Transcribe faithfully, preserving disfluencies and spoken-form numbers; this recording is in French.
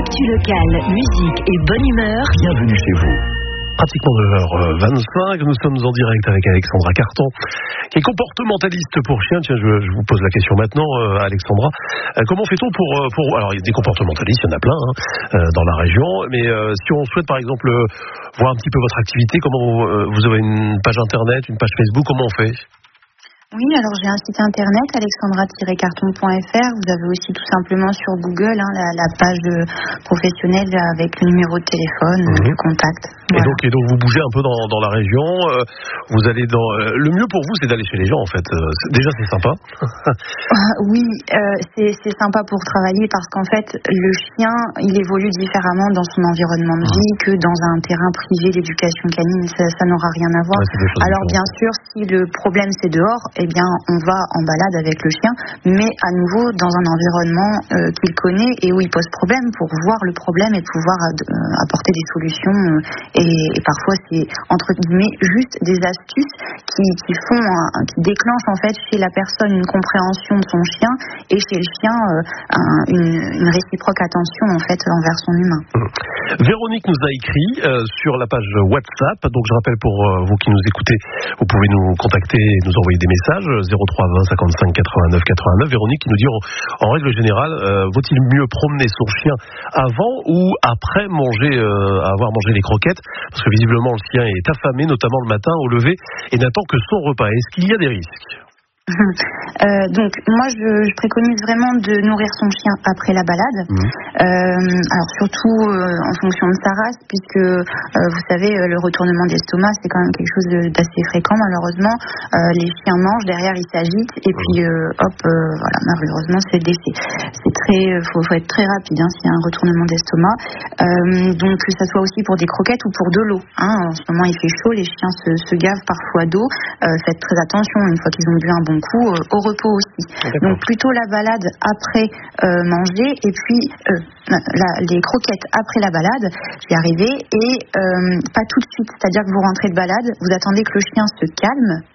Actu locale, musique et bonne humeur. Bienvenue chez vous. Pratiquement neuf heures vingt-cinq, nous sommes en direct avec Alexandra Carton, qui est comportementaliste pour chiens. Tiens, je, je vous pose la question maintenant, euh, Alexandra. Euh, comment fait-on pour, pour... Alors, il y a des comportementalistes, il y en a plein hein, euh, dans la région, mais euh, si on souhaite, par exemple, euh, voir un petit peu votre activité, comment vous, euh, vous avez une page internet, une page Facebook, comment on fait ? Oui, alors j'ai un site internet, alexandra tiret carton point f r. Vous avez aussi tout simplement sur Google hein, la, la page professionnelle avec le numéro de téléphone, mmh. le contact. Voilà. Et, donc, et donc vous bougez un peu dans, dans la région. Euh, vous allez dans. Euh, le mieux pour vous, c'est d'aller chez les gens, en fait. Euh, c'est, déjà, c'est sympa. euh, oui, euh, c'est, c'est sympa pour travailler parce qu'en fait, le chien, il évolue différemment dans son environnement de vie mmh. que dans un terrain privé d'éducation canine. Ça, ça n'aura rien à voir. Ouais, alors bien sûr, si le problème c'est dehors, eh bien, on va en balade avec le chien, mais à nouveau dans un environnement euh, qu'il connaît et où il pose problème pour voir le problème et pouvoir euh, apporter des solutions. Euh, et, et parfois, c'est entre guillemets juste des astuces qui, qui font, un, qui déclenchent en fait chez la personne une compréhension de son chien et chez le chien euh, un, une, une réciproque attention en fait envers son humain. Mmh. Véronique nous a écrit euh, sur la page WhatsApp. Donc, je rappelle pour euh, vous qui nous écoutez, vous pouvez nous contacter et nous envoyer des messages. zéro trois vingt cinquante-cinq quatre-vingt-neuf quatre-vingt-neuf. Véronique qui nous dit en, en règle générale, euh, vaut-il mieux promener son chien avant ou après manger, euh, avoir mangé les croquettes, parce que visiblement le chien est affamé, notamment le matin au lever, et n'attend que son repas. Est-ce qu'il y a des risques ? Euh, donc moi je, je préconise vraiment de nourrir son chien après la balade. Mmh. Euh, alors surtout euh, en fonction de sa race, puisque euh, vous savez le retournement d'estomac c'est quand même quelque chose de, d'assez fréquent malheureusement. Euh, les chiens mangent, derrière ils s'agitent et puis euh, hop euh, voilà malheureusement c'est le décès. C'est très, faut, faut être très rapide hein, s'il y a un retournement d'estomac. Euh, donc que ça soit aussi pour des croquettes ou pour de l'eau. Hein. En ce moment il fait chaud, les chiens se, se gavent parfois d'eau. Euh, faites très attention une fois qu'ils ont bu un bon coup euh, au repos aussi. D'accord. Donc plutôt la balade après euh, manger et puis euh, la, les croquettes après la balade, j'y arrivais et euh, pas tout de suite, c'est-à-dire que vous rentrez de balade, vous attendez que le chien se calme,